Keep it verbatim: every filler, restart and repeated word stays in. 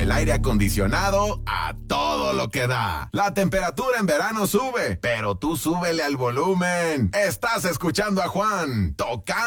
el aire acondicionado a todo lo que da. La temperatura en verano sube, pero tú súbele al volumen. Estás escuchando a Juan tocando